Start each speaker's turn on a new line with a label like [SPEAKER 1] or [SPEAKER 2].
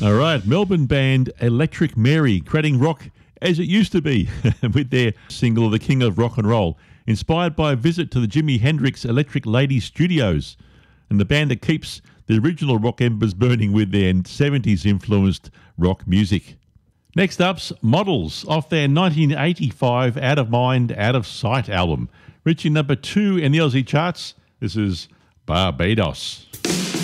[SPEAKER 1] All right, Melbourne band Electric Mary creating rock as it used to be with their single The King of Rock and Roll, inspired by a visit to the Jimi Hendrix Electric Lady Studios, and the band that keeps the original rock embers burning with their 70s influenced rock music. Next up's Models off their 1985 Out of Mind, Out of Sight album, reaching number 2 in the Aussie charts. This is Barbados.